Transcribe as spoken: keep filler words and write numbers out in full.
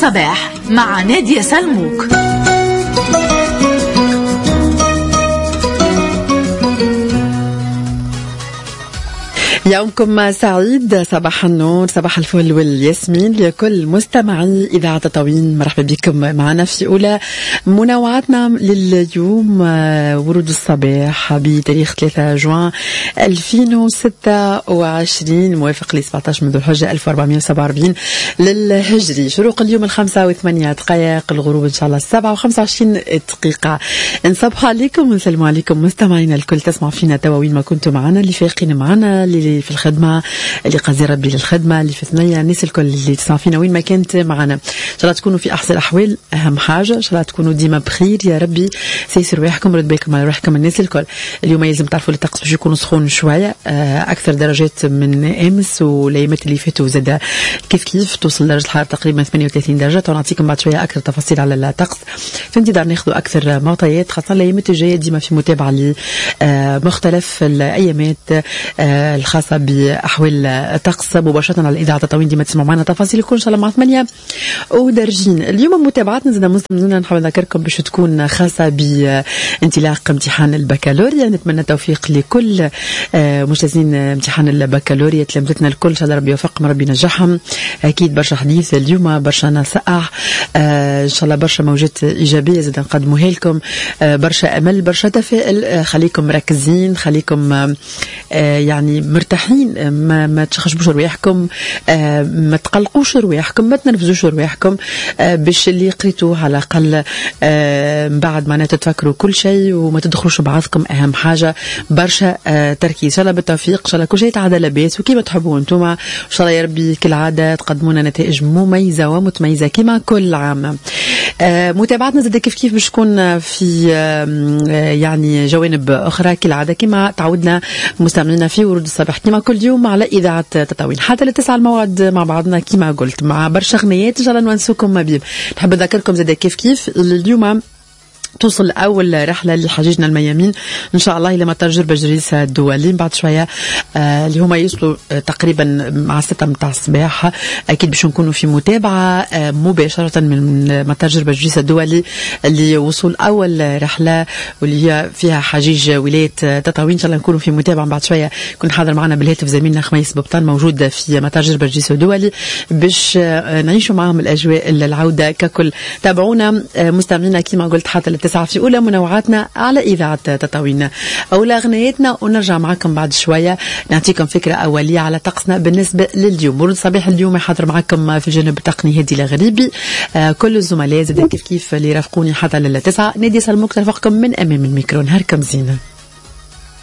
الصباح مع نادية سلموك. يومكم سعيد، صباح النور، صباح الفل والياسمين لكل مستمعي إذاعة تطاوين. مرحبا بكم معنا في أولى منوعاتنا لليوم، ورود الصباح بتاريخ ثلاثة جوان ألفين وستة وعشرين موافق ل سبعة عشر من ذو الحجة ألف وأربعمائة وسبعة وأربعين للهجري. شروق اليوم الخمسة وثمانية دقائق، الغروب إن شاء الله السبعة وخمسة وعشرين دقيقة. نصبح عليكم ونسلم عليكم مستمعينا الكل، تسمعوا فينا تواوين ما كنتم معنا، اللي فايقين معنا، اللي في الخدمة، اللي قاصدين ربي للخدمة، اللي في ثنية، الناس الكل اللي تسمع فينا وين ما كنت معنا. إن شاء الله تكونوا في أحسن الأحوال، أهم حاجة إن شاء الله تكونوا ديما بخير يا ربي. سيسر روحكم، رد بالكم على روحكم الناس الكل. اليوم يلزم تعرفوا الطقس باش يكون سخون شوية، أكثر درجات من أمس والأيامات اللي فاتوا، زاد كيف كيف توصل درجة الحرارة تقريبا ثمانية وثلاثين درجة. ونعطيكم بعد شوية أكثر تفاصيل على الطقس في انتظار ناخذوا أكثر معطيات، خاصة الأيامات الجاية ديما في متابعة لمختلف الأيامات الخاصة بأحوال الطقس مباشرة على إذاعة تطاوين. ديما تسمعوا معنا تفاصيل كل إن شاء الله مع ثمانية ودرجين. اليوم متابعتنا زاد مسلمين، نحب نذكركم باش تكون خاصة بانطلاق امتحان البكالوريا. نتمنى التوفيق لكل مجتازين امتحان البكالوريا، تلامذتنا الكل إن شاء الله ربي يوفقهم، ربي ينجحهم. أكيد برشا حديث اليوم، برشا نصائح إن شاء الله، برشا موجات إيجابية زاد نقدموها لكم، برشا أمل، برشا تفاؤل. خليكم مركزين، خليكم يعني مرتاحين، ما, ما تخشبوش رواحكم، ما تقلقوش رواحكم، ما تنرفزوش رواحكم، باش اللي قريتوه على الأقل بعد ما تتفكروا كل شيء وما تدخلوش بعضكم. أهم حاجة برشا تركيز. إن شاء الله بالتوفيق، إن شاء الله كل شيء تعدى لباس وكيما تحبوا أنتم. إن شاء الله يا ربي كالعادة تقدمونا نتائج مميزة ومتميزة كما كل عام. متابعتنا زاد كيف كيف باش تكون في يعني جوانب أخرى كالعادة كما تعودنا مستمعينا في ورود الصباح كما كل يوم على إذاعة تطاوين حتى لتسعة الموعد مع بعضنا كما قلت، مع برشا غنيات إن شاء الله نونسوكم ما بيهم. نحب نذكركم زاد كيف كيف اليوم توصل أول رحلة لحجيجنا الميامين إن شاء الله إلى مطار جربة جريسة الدولي بعد شوية، آه اللي هما يوصلوا آه تقريبا مع ستة متاع الصباح. أكيد باش نكونوا في متابعة آه مباشرة من مطار جربة جريسة الدولي اللي وصول أول رحلة واللي هي فيها حجيج ولاية تطاوين. إن شاء الله نكونوا في متابعة بعد شوية. كون حاضر معنا بالهاتف زميلنا خميس ببطان موجود في مطار جربة جريسة الدولي باش آه نعيشوا معهم الأجواء العودة ككل. تابعونا آه مستمعينا كما قلت حتى تسعة في أولى منوعاتنا على إذاعة تطاوين، أولى أغنيتنا، ونرجع معكم بعد شوية نعطيكم فكرة أولية على طقسنا بالنسبة لليوم. ورد صباح اليوم يحضر معكم في الجانب التقني هدي الغريبي، آه كل الزملاء زاد كيف كيف اللي رافقوني حتى للتسعة. نادية سلموك ترافقكم من أمام الميكرو. نهاركم زينة.